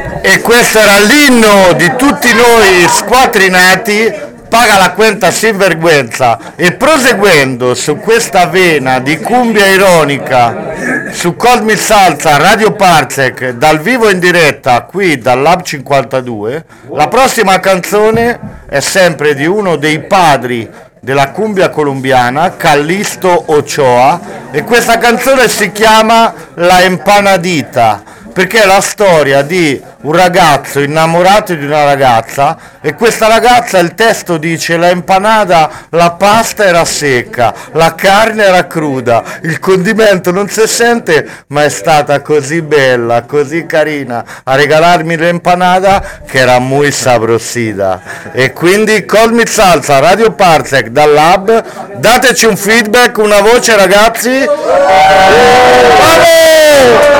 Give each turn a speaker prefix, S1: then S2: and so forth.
S1: E questo era l'inno di tutti noi squattrinati, paga la quenta sinvergüenza. E proseguendo su questa vena di cumbia ironica su Cosmi Salsa Radio Parsec dal vivo in diretta qui dal Lab 52, la prossima canzone è sempre di uno dei padri della cumbia colombiana, Callisto Ochoa, e questa canzone si chiama La Empanadita, perché è la storia di un ragazzo innamorato di una ragazza, e questa ragazza, il testo dice: la empanada, la pasta era secca, la carne era cruda, il condimento non si sente, ma è stata così bella, così carina a regalarmi l'empanada che era muy sabrosida. E quindi Cosmic Salsa Radio Parsec dal Lab, dateci un feedback, una voce ragazzi. Bravo!